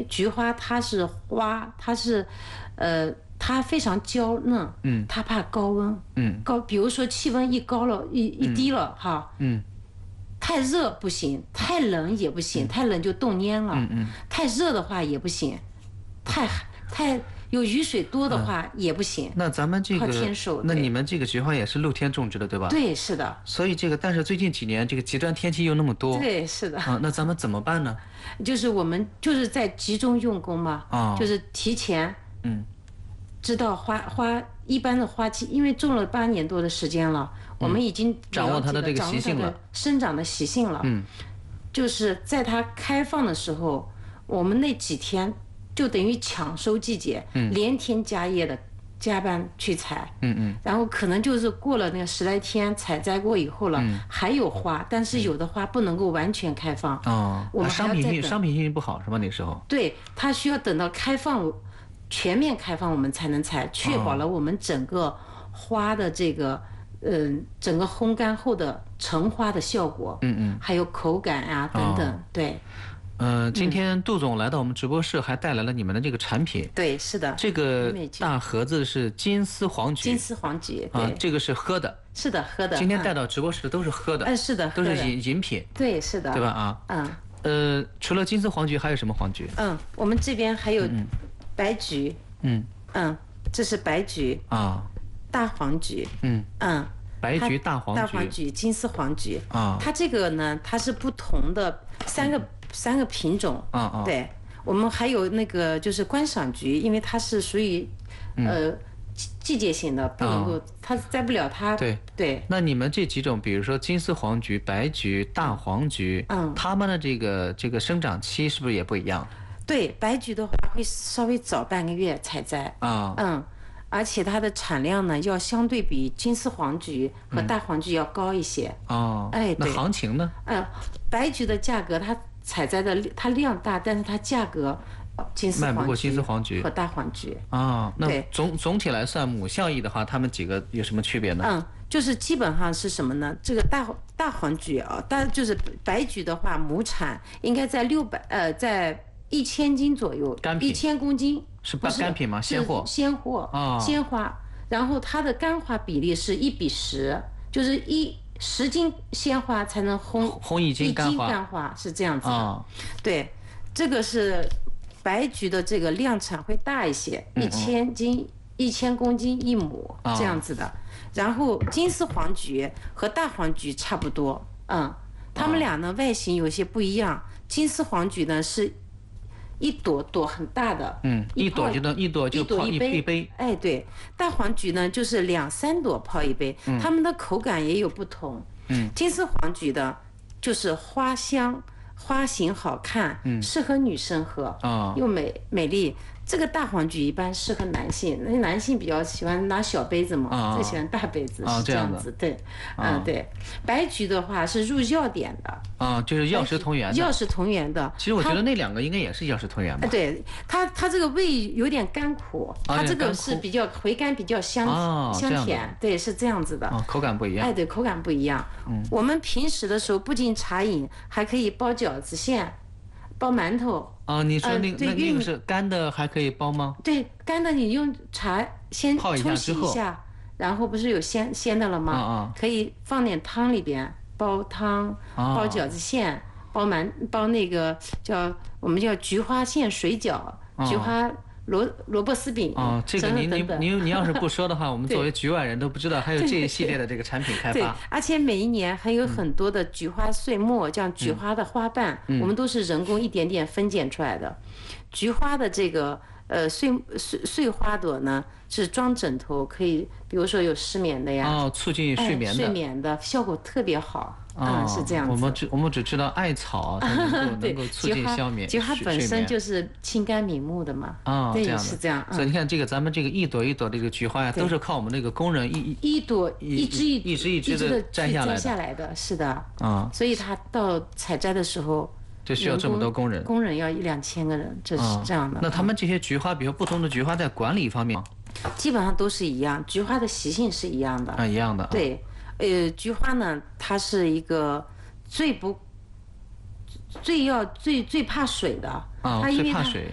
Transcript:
菊花它是花，它是它非常娇嫩，它怕高温，比如说气温一高了，一低了哈，太热不行，太冷也不行，太冷就冻蔫了，太热的话也不行，太有雨水多的话也不行。 那咱们这个，那你们这个菊花也是露天种植的，对吧？ 对，是的。 所以这个，但是最近几年这个极端天气又那么多， 对，是的。 那咱们怎么办呢？ 就是我们就是在集中用功嘛，就是提前，知道花一般的花期，因为种了8年多的时间了，我们已经掌握它的这个习性了， 生长的习性了。就是在它开放的时候，我们那几天就等于抢收季节，连天加夜的加班去采，然后可能就是过了那个10来天采摘过以后了，还有花，但是有的花不能够完全开放。我们商品性不好是吧？那时候对，它需要等到开放。全面开放我们才能采，确保了我们整个花的这个整个烘干后的成花的效果，还有口感啊等等，对。 今天杜总来到我们直播室，还带来了你们的这个产品。 对，是的。 这个大盒子是金丝黄菊。 金丝黄菊，对， 这个是喝的。 是的，喝的。 今天带到直播室的都是喝的。 是的， 都是饮品。 对，是的。 对吧？除了金丝黄菊，还有什么黄菊？ 我们这边还有白菊。这是白菊啊，大黄菊。白菊、大黄菊、金丝黄菊啊，它这个呢，它是不同的三个品种啊。对，我们还有那个就是观赏菊，因为它是属于季节性的，不能够它摘不了它。对。 那你们这几种，比如说金丝黄菊、白菊、大黄菊，它们的这个生长期是不是也不一样？ 对，白菊的话会稍微早半个月采摘啊。而且它的产量呢，要相对比金丝黄菊和大黄菊要高一些。对。 那行情呢？ 白菊的价格它采摘的它量大，但是它价格卖不过金丝黄菊和大黄菊那总体来算母效益的话，它们几个有什么区别呢？ 就是基本上是什么呢？这个大黄菊就是白菊的话，母产应该在在1000斤左右，1000公斤。 是干品吗？鲜货。 鲜花，然后它的干花比例是1比10，就是10斤鲜花才能烘 1斤干花，是这样子的。对，这个是白菊的这个量产会大一些，1000公斤1亩这样子的。然后金丝黄菊和大黄菊差不多，它们俩呢外形有些不一样。金丝黄菊呢是一朵很大的， 一朵就泡一杯。 对，大黄菊呢就是2、3朵泡一杯，它们的口感也有不同。金丝黄菊的就是花香、花型好看，适合女生喝，又美丽。这个大黄菊一般适合男性，那男性比较喜欢拿小杯子嘛，最喜欢大杯子，是这样子。对，对。白菊的话是入药典的， 就是药食同源的。 药食同源的。 其实我觉得那2个应该也是药食同源吧。 对，它这个味有点甘苦，它这个是比较回甘，比较香甜。对，是这样子的。 口感不一样。 对，口感不一样。我们平时的时候不仅茶饮，还可以包饺子馅。包馒头你说那个是干的，还可以包吗？ 对，干的你用茶先泡冲洗一下，然后不是有鲜的了吗？可以放点汤里边包汤，包饺子馅，包那个我们叫菊花馅水饺，菊花萝卜丝饼这个您要是不说的话，我们作为局外人都不知道还有这一系列的这个产品开发。 对，而且每一年还有很多的菊花碎末，这样菊花的花瓣，我们都是人工一点点分拣出来的。菊花的这个碎花朵呢，是装枕头，可以比如说有失眠的呀， 促进睡眠的效果特别好。是这样子。我们只知道艾草它能够促进消眠。 菊花本身就是清肝明目的嘛。对，是这样。 所以你看咱们这个一朵一朵这个菊花呀，都是靠我们那个工人一枝的摘下来的。是的。所以它到采摘的时候就需要这么多工人。 工人要1、2千个人，这是这样的。 那他们这些菊花，比如不同的菊花在管理方面， 基本上都是一样，菊花的习性是一样的。 一样的。 对。菊花呢，它是一个最怕水的。它因为